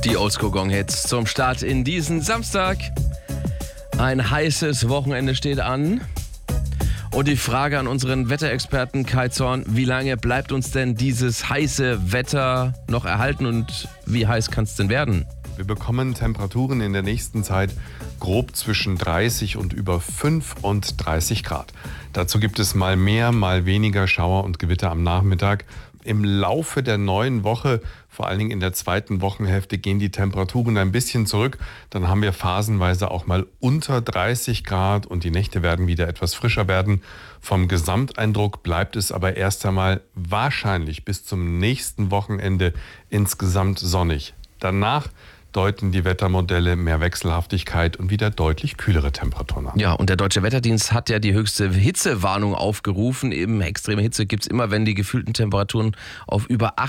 Die Oldschool-Gong-Hits zum Start in diesen Samstag. Ein heißes Wochenende steht an. Und die Frage an unseren Wetterexperten Kai Zorn: Wie lange bleibt uns denn dieses heiße Wetter noch erhalten und wie heiß kann es denn werden? Wir bekommen Temperaturen in der nächsten Zeit grob zwischen 30 und über 35 Grad. Dazu gibt es mal mehr, mal weniger Schauer und Gewitter am Nachmittag. Im Laufe der neuen Woche, vor allen Dingen in der zweiten Wochenhälfte, gehen die Temperaturen ein bisschen zurück. Dann haben wir phasenweise auch mal unter 30 Grad und die Nächte werden wieder etwas frischer werden. Vom Gesamteindruck bleibt es aber erst einmal wahrscheinlich bis zum nächsten Wochenende insgesamt sonnig. Danach deuten die Wettermodelle mehr Wechselhaftigkeit und wieder deutlich kühlere Temperaturen an. Ja, und der Deutsche Wetterdienst hat ja die höchste Hitzewarnung aufgerufen. Eben extreme Hitze gibt es immer, wenn die gefühlten Temperaturen auf über